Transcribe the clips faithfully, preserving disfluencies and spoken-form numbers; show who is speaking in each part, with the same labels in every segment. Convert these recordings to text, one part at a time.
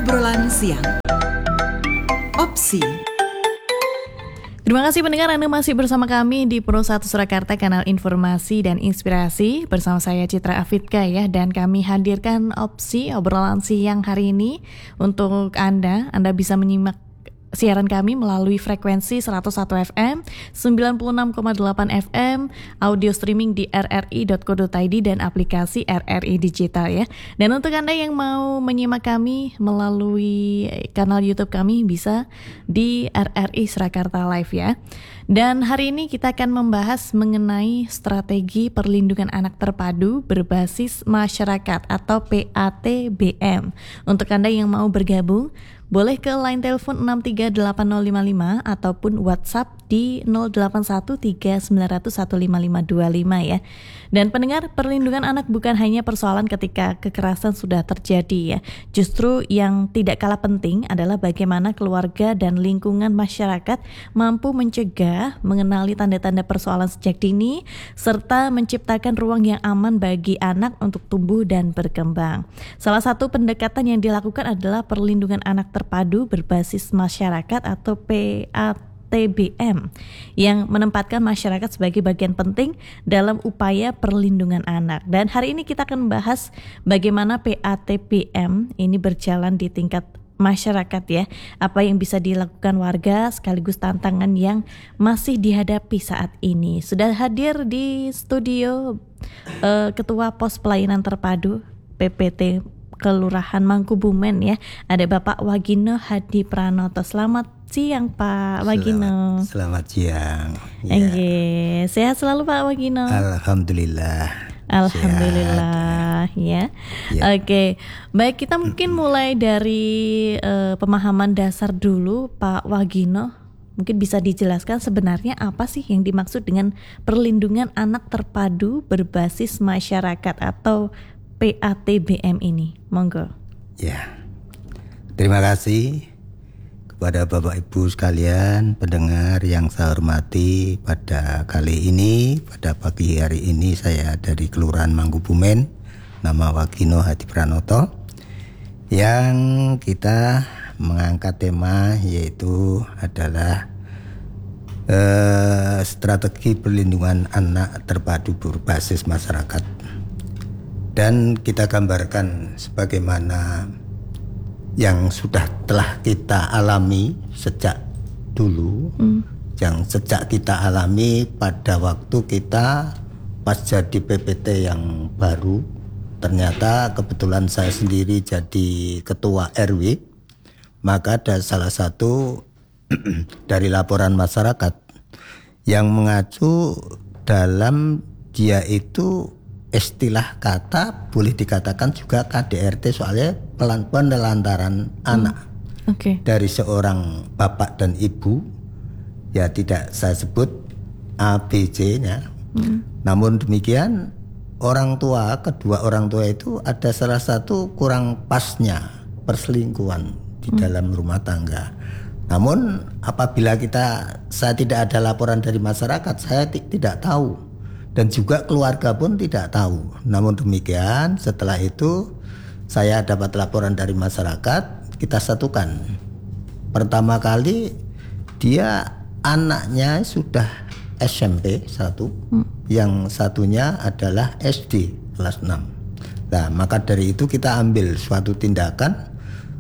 Speaker 1: Obrolan siang. Opsi.
Speaker 2: Terima kasih pendengar, Anda masih bersama kami di Pro satu Surakarta, kanal informasi dan inspirasi. Bersama saya Citra Afidka ya, dan kami hadirkan opsi obrolan siang hari ini untuk Anda. Anda bisa menyimak siaran kami melalui frekuensi seratus satu F M, sembilan puluh enam koma delapan F M, audio streaming di r r i dot co dot i d dan aplikasi R R I Digital ya. Dan untuk Anda yang mau menyimak kami melalui kanal YouTube kami bisa di R R I Surakarta Live ya. Dan hari ini kita akan membahas mengenai strategi perlindungan anak terpadu berbasis masyarakat atau P A T B M. Untuk Anda yang mau bergabung, boleh ke line telepon enam tiga delapan nol lima lima ataupun WhatsApp di nol delapan satu tiga sembilan nol nol satu lima lima dua lima ya. Dan pendengar, perlindungan anak bukan hanya persoalan ketika kekerasan sudah terjadi ya. Justru yang tidak kalah penting adalah bagaimana keluarga dan lingkungan masyarakat mampu mencegah, mengenali tanda-tanda persoalan sejak dini, serta menciptakan ruang yang aman bagi anak untuk tumbuh dan berkembang. Salah satu pendekatan yang dilakukan adalah perlindungan anak terpadu berbasis masyarakat atau P A T B M yang menempatkan masyarakat sebagai bagian penting dalam upaya perlindungan anak. Dan hari ini kita akan membahas bagaimana P A T B M ini berjalan di tingkat masyarakat ya, apa yang bisa dilakukan warga sekaligus tantangan yang masih dihadapi saat ini. Sudah hadir di studio uh, Ketua Pos Pelayanan Terpadu P P T Kelurahan Mangkubumen ya, ada Bapak Wagino Hadi Pranoto. Selamat siang Pak Wagino.
Speaker 3: Selamat, selamat siang.
Speaker 2: Ya. Sehat selalu Pak Wagino.
Speaker 3: Alhamdulillah.
Speaker 2: Alhamdulillah ya. ya. Oke, baik, kita mungkin mulai dari uh, pemahaman dasar dulu Pak Wagino. Mungkin bisa dijelaskan sebenarnya apa sih yang dimaksud dengan perlindungan anak terpadu berbasis masyarakat atau P A T B M ini, monggo.
Speaker 3: Ya, terima kasih kepada Bapak Ibu sekalian pendengar yang saya hormati. Pada kali ini, pada pagi hari ini saya dari Kelurahan Mangkubumen, nama Wagino Hadi Pranoto, yang kita mengangkat tema yaitu adalah eh, strategi perlindungan anak terpadu berbasis masyarakat. Dan kita gambarkan sebagaimana yang sudah telah kita alami sejak dulu, hmm. yang sejak kita alami pada waktu kita pas jadi P P T yang baru. Ternyata kebetulan saya sendiri jadi ketua R W, maka ada salah satu dari laporan masyarakat yang mengacu dalam dia itu istilah kata boleh dikatakan juga K D R T, soalnya penelantaran hmm. anak okay. dari seorang bapak dan ibu, ya tidak saya sebut A B C-nya. Hmm. Namun demikian orang tua, kedua orang tua itu ada salah satu kurang pasnya perselingkuhan di hmm. dalam rumah tangga. Namun apabila kita saya tidak ada laporan dari masyarakat, saya t- tidak tahu. Dan juga keluarga pun tidak tahu. Namun demikian setelah itu saya dapat laporan dari masyarakat, kita satukan. Pertama kali dia anaknya sudah S M P satu, hmm. yang satunya adalah S D kelas enam. Nah, maka dari itu kita ambil suatu tindakan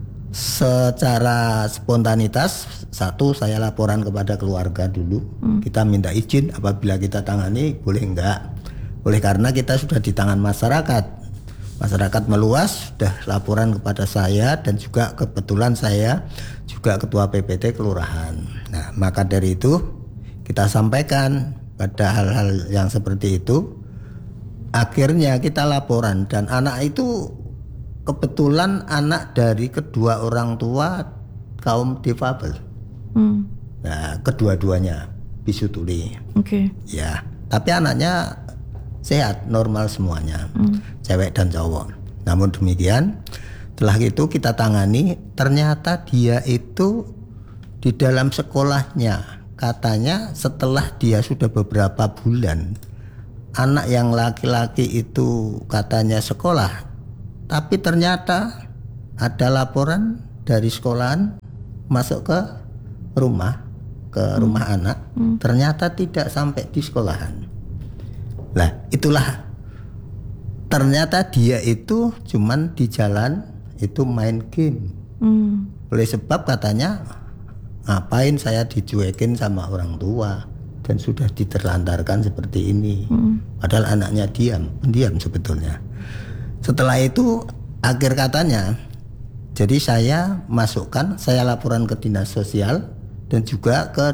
Speaker 3: secara spontanitas. Satu, saya laporan kepada keluarga dulu. hmm. Kita minta izin apabila kita tangani, boleh enggak. Oleh karena kita sudah di tangan masyarakat, masyarakat meluas, sudah laporan kepada saya. Dan juga kebetulan saya juga ketua P P T kelurahan. Nah, maka dari itu kita sampaikan pada hal-hal yang seperti itu. Akhirnya kita laporan, dan anak itu kebetulan anak dari kedua orang tua kaum difabel. Hmm. Nah, kedua-duanya bisu tuli. Oke. Okay. Ya, tapi anaknya sehat, normal semuanya, hmm. cewek dan cowok. Namun demikian, setelah itu kita tangani, ternyata dia itu di dalam sekolahnya, katanya setelah dia sudah beberapa bulan, anak yang laki-laki itu katanya sekolah, tapi ternyata ada laporan dari sekolahan masuk ke rumah, ke hmm. rumah anak, hmm. ternyata tidak sampai di sekolahan. Lah itulah, ternyata dia itu cuman di jalan itu main game. Hmm. Oleh sebab katanya, ngapain saya dicuekin sama orang tua dan sudah diterlantarkan seperti ini. Hmm. Padahal anaknya diam, pendiam sebetulnya. Setelah itu akhir katanya, jadi saya masukkan, saya laporan ke dinas sosial dan juga ke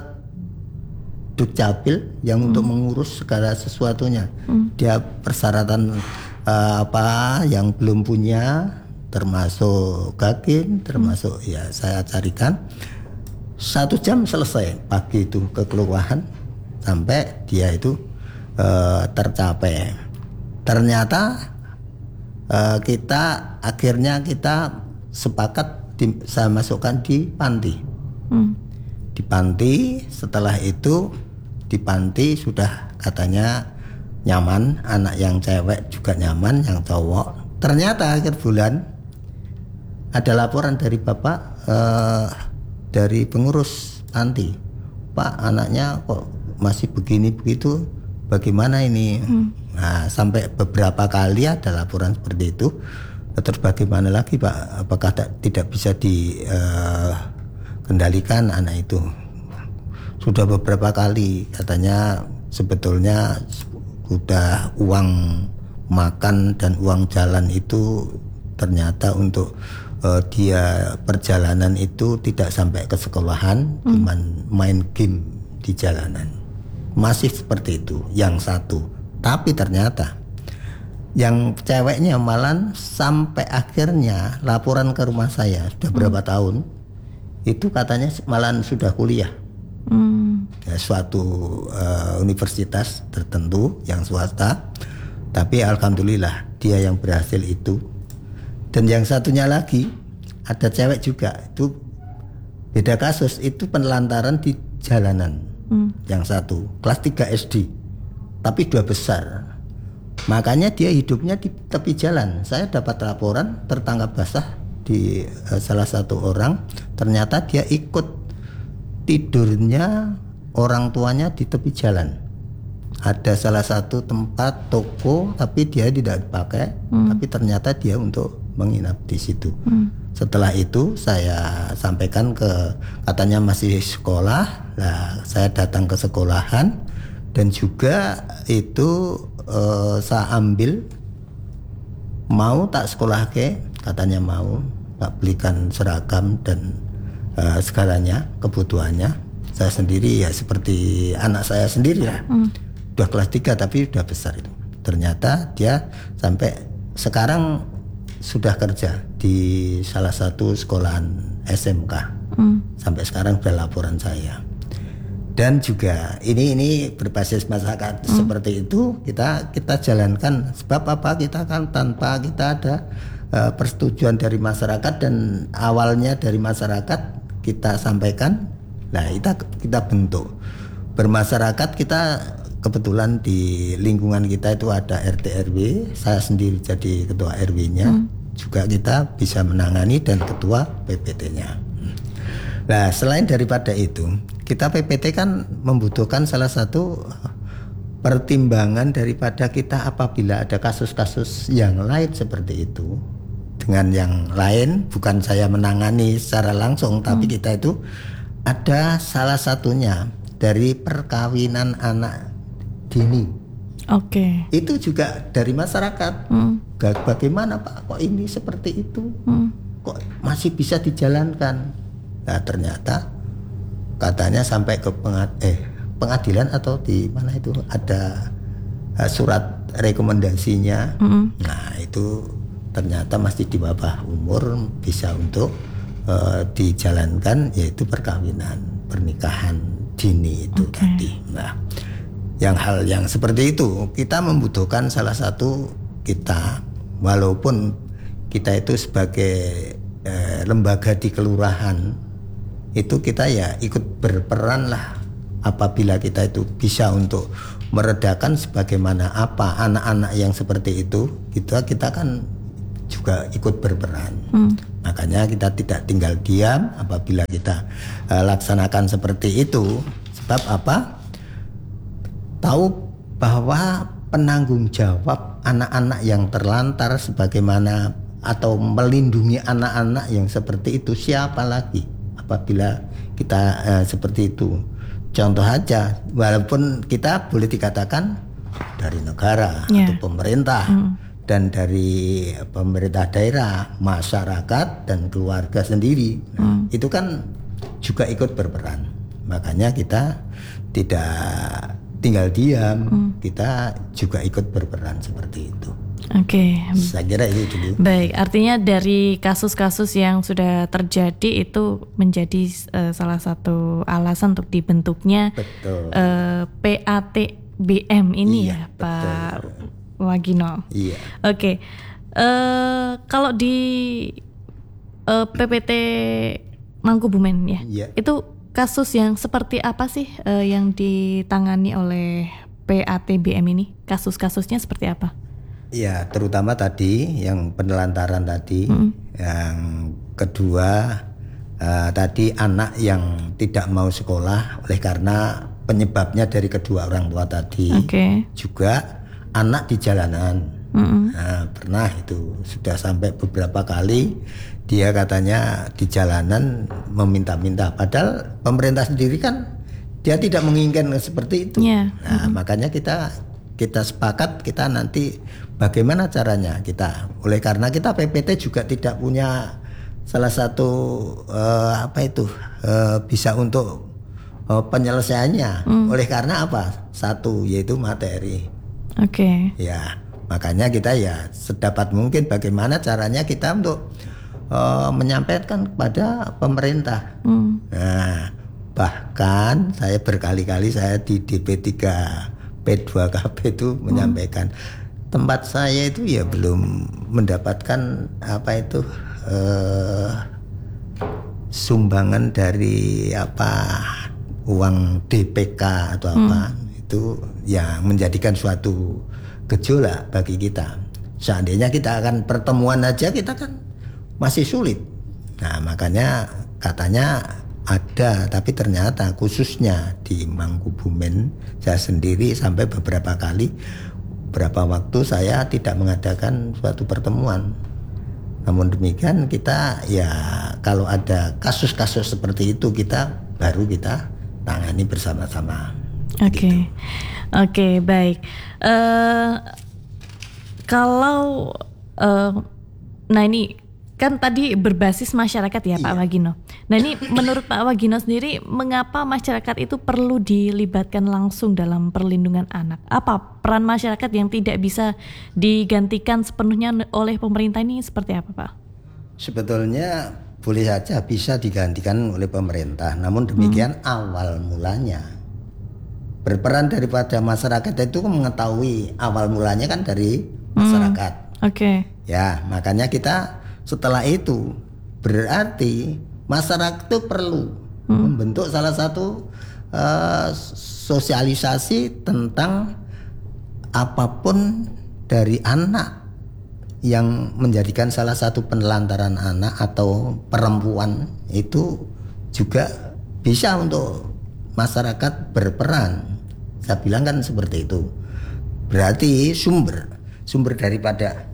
Speaker 3: Dukcapil yang hmm. untuk mengurus segala sesuatunya. Hmm. Dia persyaratan uh, apa yang belum punya, termasuk gagin, termasuk hmm. ya saya carikan. Satu jam selesai pagi itu ke kelurahan sampai dia itu uh, tercapai. Ternyata uh, kita akhirnya kita sepakat di, saya masukkan di panti. Hmm. Di panti, setelah itu di panti sudah katanya nyaman, anak yang cewek juga nyaman, yang cowok. Ternyata akhir bulan ada laporan dari bapak uh, dari pengurus panti, Pak anaknya kok masih begini begitu, bagaimana ini? Hmm. Nah sampai beberapa kali ada laporan seperti itu. Terus bagaimana lagi Pak? Apakah tak, tidak bisa dikendalikan uh, anak itu? Sudah beberapa kali katanya sebetulnya sudah uang makan dan uang jalan itu ternyata untuk uh, dia perjalanan itu tidak sampai ke sekolahan, hmm. cuman main game di jalanan. Masih seperti itu yang satu. Tapi ternyata yang ceweknya malah sampai akhirnya laporan ke rumah saya sudah berapa hmm. tahun itu katanya malah sudah kuliah hmm. ya, suatu uh, universitas tertentu yang swasta, tapi alhamdulillah dia yang berhasil itu. Dan yang satunya lagi ada cewek juga itu beda kasus, itu penelantaran di jalanan. hmm. Yang satu kelas tiga S D tapi dua besar. Makanya dia hidupnya di tepi jalan. Saya dapat laporan tertangkap basah di uh, salah satu orang. Ternyata dia ikut tidurnya orang tuanya di tepi jalan. Ada salah satu tempat toko tapi dia tidak dipakai, hmm. tapi ternyata dia untuk menginap di situ. Hmm. Setelah itu saya sampaikan ke, katanya masih sekolah. Lah saya datang ke sekolahan dan juga itu Uh, saya ambil, mau tak sekolah ke, katanya mau, tak belikan seragam dan uh, segalanya kebutuhannya. Saya sendiri ya seperti anak saya sendiri ya, hmm. udah kelas tiga tapi udah besar itu. Ternyata dia sampai sekarang sudah kerja di salah satu sekolahan S M K. hmm. Sampai sekarang udah laporan saya. Dan juga ini ini berbasis masyarakat hmm. seperti itu kita kita jalankan. Sebab apa? Kita kan tanpa kita ada uh, persetujuan dari masyarakat dan awalnya dari masyarakat kita sampaikan. Nah kita kita bentuk bermasyarakat. Kita kebetulan di lingkungan kita itu ada R T R W. Saya sendiri jadi ketua R W-nya. Hmm. Juga kita bisa menangani dan ketua P P T-nya. Nah selain daripada itu, kita P P T kan membutuhkan salah satu pertimbangan daripada kita apabila ada kasus-kasus yang lain seperti itu. Dengan yang lain, bukan saya menangani secara langsung, hmm. tapi kita itu ada salah satunya dari perkawinan anak dini. Oke. Okay. Itu juga dari masyarakat. Hmm. Bagaimana Pak, kok ini seperti itu? Hmm. Kok masih bisa dijalankan? Nah ternyata katanya sampai ke pengad, eh, pengadilan atau di mana itu ada uh, surat rekomendasinya. Mm-hmm. Nah itu ternyata masih di bawah umur bisa untuk uh, dijalankan, yaitu perkawinan, pernikahan dini itu okay. tadi. Nah yang hal yang seperti itu kita membutuhkan salah satu kita, walaupun kita itu sebagai eh, lembaga di kelurahan itu kita ya ikut berperan lah apabila kita itu bisa untuk meredakan sebagaimana apa anak-anak yang seperti itu, kita kita kan juga ikut berperan. Hmm. Nah makanya kita tidak tinggal diam apabila kita uh, laksanakan seperti itu. Sebab apa? Tahu bahwa penanggung jawab anak-anak yang terlantar sebagaimana atau melindungi anak-anak yang seperti itu siapa lagi apabila kita uh, seperti itu. Contoh aja, walaupun kita boleh dikatakan dari negara yeah. atau pemerintah mm. dan dari pemerintah daerah, masyarakat dan keluarga sendiri, nah, mm. itu kan juga ikut berperan. Makanya kita tidak tinggal diam, mm. kita juga ikut berperan seperti itu.
Speaker 2: Oke, okay.
Speaker 3: Saya kira itu dulu.
Speaker 2: Baik, artinya dari kasus-kasus yang sudah terjadi itu menjadi uh, salah satu alasan untuk dibentuknya uh, P A T B M ini iya, ya, Pak Wagino.
Speaker 3: Iya.
Speaker 2: Oke, okay. uh, kalau di uh, P P T Mangkubumen ya, iya. itu kasus yang seperti apa sih uh, yang ditangani oleh P A T B M ini? Kasus-kasusnya seperti apa?
Speaker 3: Ya, terutama tadi yang penelantaran tadi, mm. yang kedua uh, tadi anak yang tidak mau sekolah oleh karena penyebabnya dari kedua orang tua tadi, okay. juga anak di jalanan. Mm-hmm. Nah, pernah itu sudah sampai beberapa kali dia katanya di jalanan meminta-minta, padahal pemerintah sendiri kan dia tidak menginginkan seperti itu. Yeah. Nah, mm-hmm. makanya kita kita sepakat kita nanti bagaimana caranya kita, oleh karena kita P P T juga tidak punya salah satu uh, apa itu uh, bisa untuk uh, penyelesaiannya, mm. oleh karena apa? Satu yaitu materi.
Speaker 2: Oke. Okay.
Speaker 3: Ya, makanya kita ya sedapat mungkin bagaimana caranya kita untuk uh, menyampaikan kepada pemerintah. Mm. Nah, bahkan saya berkali-kali saya di D P tiga P dua K P itu menyampaikan hmm. tempat saya itu ya belum mendapatkan apa itu eh, sumbangan dari apa uang D P K atau apa hmm. itu yang menjadikan suatu gejolak bagi kita. Seandainya kita akan pertemuan aja kita kan masih sulit. Nah, makanya katanya ada, tapi ternyata khususnya di Mangkubumen saya sendiri sampai beberapa kali beberapa waktu saya tidak mengadakan suatu pertemuan. Namun demikian kita ya kalau ada kasus-kasus seperti itu kita baru kita tangani bersama-sama.
Speaker 2: Oke, okay. Gitu. Oke okay, baik. Uh, kalau uh, nah ini kan tadi berbasis masyarakat ya, iya. Pak Wagino. Nah ini menurut Pak Wagino sendiri, mengapa masyarakat itu perlu dilibatkan langsung dalam perlindungan anak? Apa peran masyarakat yang tidak bisa digantikan sepenuhnya oleh pemerintah ini seperti apa, Pak?
Speaker 3: Sebetulnya boleh saja bisa digantikan oleh pemerintah. Namun demikian hmm. awal mulanya berperan daripada masyarakat itu mengetahui awal mulanya kan dari masyarakat.
Speaker 2: Hmm. Oke. Okay.
Speaker 3: Ya, makanya kita setelah itu berarti masyarakat itu perlu hmm. membentuk salah satu uh, sosialisasi tentang apapun dari anak yang menjadikan salah satu penelantaran anak atau perempuan itu juga bisa untuk masyarakat berperan. Saya bilang kan seperti itu. Berarti sumber sumber daripada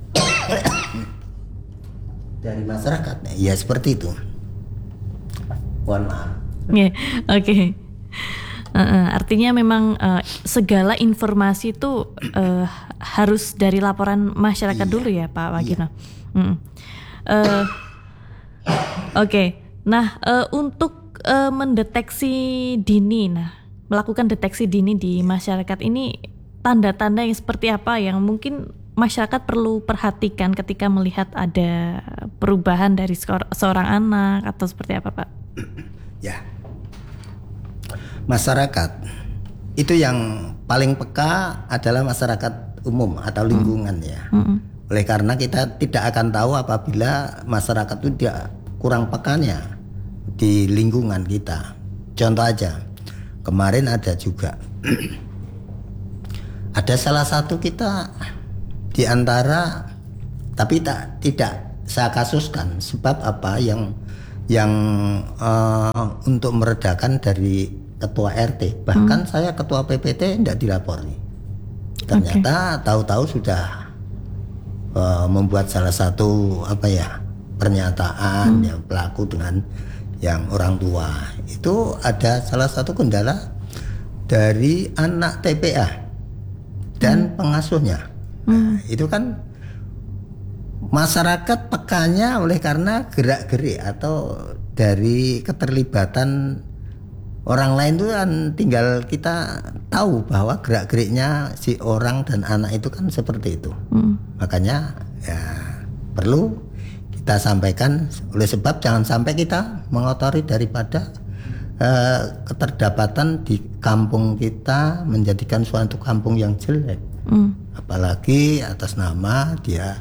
Speaker 3: dari masyarakat, ya seperti itu. Mohon maaf.
Speaker 2: Yeah, oke. Okay. Uh, artinya memang uh, segala informasi itu uh, harus dari laporan masyarakat iya. dulu ya, Pak Wagino. Iya. Mm. Uh, oke. Okay. Nah, uh, untuk uh, mendeteksi dini, nah melakukan deteksi dini di masyarakat ini tanda-tanda yang seperti apa yang mungkin masyarakat perlu perhatikan ketika melihat ada perubahan dari seorang anak atau seperti apa, Pak?
Speaker 3: Ya, masyarakat itu yang paling peka adalah masyarakat umum atau lingkungan hmm. ya. Hmm. Oleh karena kita tidak akan tahu apabila masyarakat itu dia kurang pekanya di lingkungan kita. Contoh aja, kemarin ada juga ada salah satu kita di antara, tapi tak tidak saya kasuskan. Sebab apa yang yang uh, untuk meredakan dari ketua R T, bahkan hmm. saya ketua P P T tidak dilapori. Ternyata okay. tahu-tahu sudah uh, membuat salah satu apa ya pernyataan hmm. yang pelaku dengan yang orang tua. Itu ada salah satu kendala dari anak T P A dan hmm. pengasuhnya. Nah, hmm. itu kan masyarakat pekannya oleh karena gerak-gerik atau dari keterlibatan orang lain itu kan tinggal kita tahu bahwa gerak-geriknya si orang dan anak itu kan seperti itu. Hmm. Makanya ya perlu kita sampaikan, oleh sebab jangan sampai kita mengotori daripada uh, keterdapatan di kampung kita menjadikan suatu kampung yang jelek. Hmm. Apalagi atas nama dia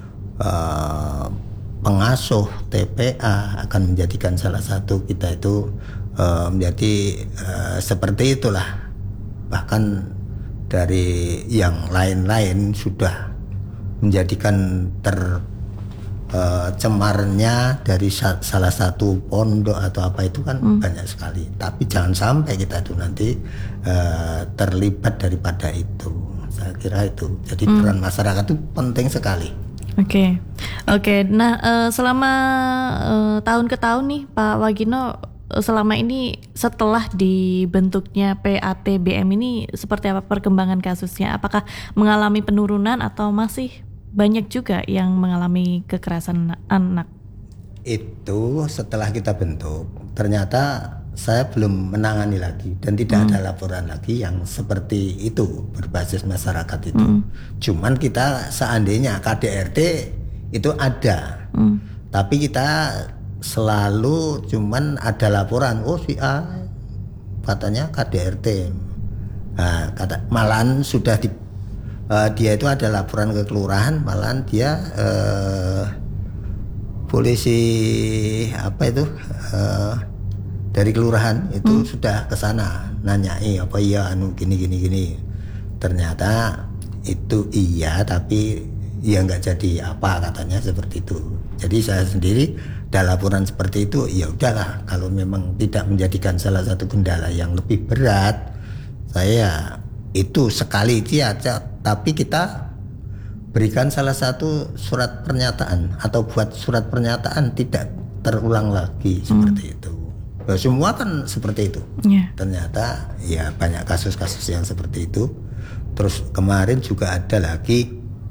Speaker 3: uh, pengasuh T P A akan menjadikan salah satu kita itu uh, menjadi uh, seperti itulah. Bahkan dari yang lain-lain sudah menjadikan ter Uh, cemarnya dari sa- salah satu pondok atau apa itu kan hmm. banyak sekali. Tapi jangan sampai kita itu nanti uh, terlibat daripada itu. Saya kira itu. Jadi hmm. peran masyarakat itu penting sekali.
Speaker 2: Oke, okay. oke. Okay. Nah, uh, selama uh, tahun ke tahun nih, Pak Wagino, selama ini setelah dibentuknya P A T B M ini seperti apa perkembangan kasusnya? Apakah mengalami penurunan atau masih banyak juga yang mengalami kekerasan anak?
Speaker 3: Itu setelah kita bentuk, ternyata saya belum menangani lagi dan tidak hmm. ada laporan lagi yang seperti itu berbasis masyarakat itu. Hmm. Cuman kita seandainya K D R T itu ada, hmm. tapi kita selalu cuman ada laporan, oh si A katanya K D R T. Nah, kata malahan sudah di Uh, dia itu ada laporan ke kelurahan, malahan dia uh, polisi apa itu uh, dari kelurahan itu hmm. sudah ke sana nanyai apa iya anu gini gini gini. Ternyata itu iya tapi ya nggak jadi apa katanya seperti itu. Jadi saya sendiri ada laporan seperti itu, ya udahlah kalau memang tidak menjadikan salah satu kendala yang lebih berat, saya itu sekali dia aja. Tapi kita berikan salah satu surat pernyataan atau buat surat pernyataan tidak terulang lagi hmm. seperti itu. Ya, semua kan seperti itu. Yeah. Ternyata ya banyak kasus-kasus yang seperti itu. Terus kemarin juga ada lagi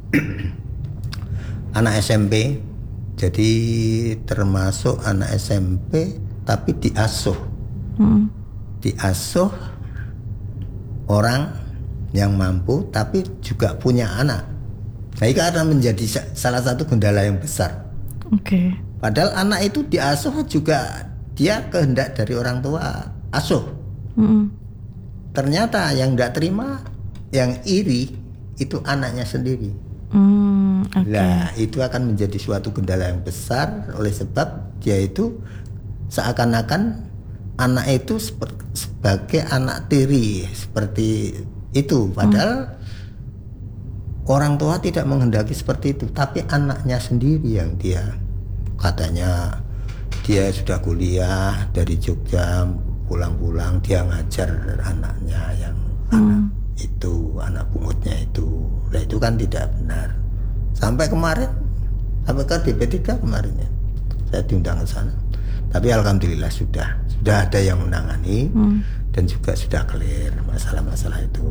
Speaker 3: anak S M P. Jadi termasuk anak S M P tapi diasuh. Hmm. Diasuh orang yang mampu tapi juga punya anak. Nah itu akan menjadi salah satu kendala yang besar. Oke. Okay. Padahal anak itu diasuh juga dia kehendak dari orang tua asuh. Mm-hmm. Ternyata yang tidak terima, yang iri itu anaknya sendiri. Mm, okay. Nah itu akan menjadi suatu kendala yang besar oleh sebab dia itu seakan-akan anak itu sebagai anak tiri seperti itu, padahal hmm. orang tua tidak menghendaki seperti itu, tapi anaknya sendiri yang dia katanya dia sudah kuliah dari Jogja, pulang-pulang dia ngajar anaknya yang hmm. anak itu, anak pungutnya itu. Nah itu kan tidak benar. Sampai kemarin, sampai ke D P tiga kemarin ya, saya diundang ke sana. Tapi alhamdulillah sudah sudah ada yang menangani hmm. dan juga sudah clear masalah-masalah itu.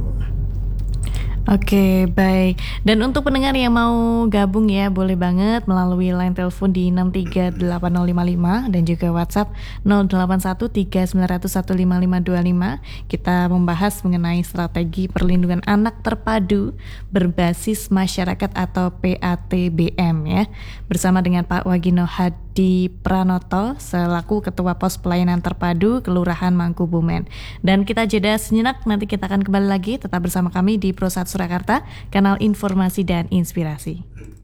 Speaker 2: Oke, baik. Dan untuk pendengar yang mau gabung ya, boleh banget melalui line telepon di enam tiga delapan nol lima lima dan juga WhatsApp nol delapan satu tiga sembilan nol satu lima lima dua lima. Kita membahas mengenai strategi perlindungan anak terpadu berbasis masyarakat atau P A T B M ya. Bersama dengan Pak Wagino Hadi Pranoto selaku Ketua Pos Pelayanan Terpadu Kelurahan Mangkubumen. Dan kita jeda sejenak, nanti kita akan kembali lagi tetap bersama kami di Pro satu Surakarta, kanal informasi dan inspirasi.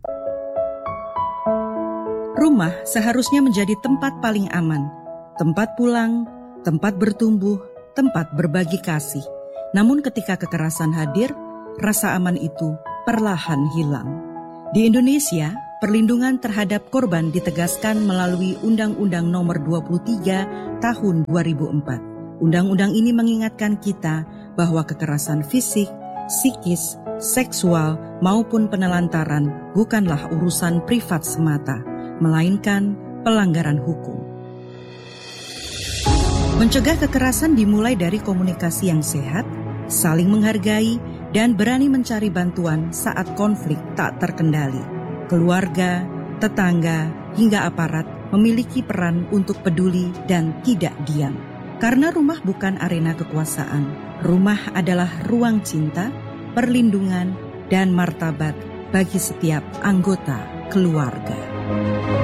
Speaker 1: Rumah seharusnya menjadi tempat paling aman, tempat pulang, tempat bertumbuh, tempat berbagi kasih. Namun ketika kekerasan hadir, rasa aman itu perlahan hilang. Di Indonesia, perlindungan terhadap korban ditegaskan melalui Undang-Undang Nomor dua puluh tiga Tahun dua ribu empat. Undang-undang ini mengingatkan kita bahwa kekerasan fisik, psikis, seksual maupun penelantaran bukanlah urusan privat semata, melainkan pelanggaran hukum. Mencegah kekerasan dimulai dari komunikasi yang sehat, saling menghargai, dan berani mencari bantuan saat konflik tak terkendali. Keluarga, tetangga, hingga aparat memiliki peran untuk peduli dan tidak diam. Karena rumah bukan arena kekuasaan, rumah adalah ruang cinta, perlindungan, dan martabat bagi setiap anggota keluarga.